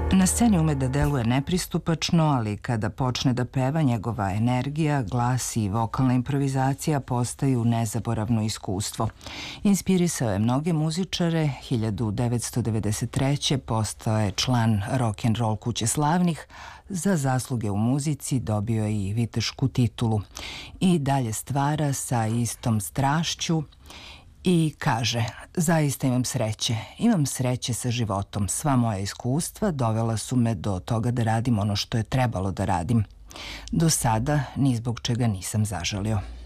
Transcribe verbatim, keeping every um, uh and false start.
Na sceni ume da deluje nepristupačno, ali kada počne da peva, njegova energija, glas i vokalna improvizacija postaju nezaboravno iskustvo. Inspirisao je mnoge muzičare, hiljadu devetsto devedeset treće. postao je član rock'n'roll kuće slavnih, za zasluge u muzici dobio je i vitešku titulu. I dalje stvara sa istom strašću i kaže: zaista imam sreće, imam sreće sa životom. Sva moja iskustva dovela su me do toga da radim ono što je trebalo da radim. Do sada ni zbog čega nisam zažalio.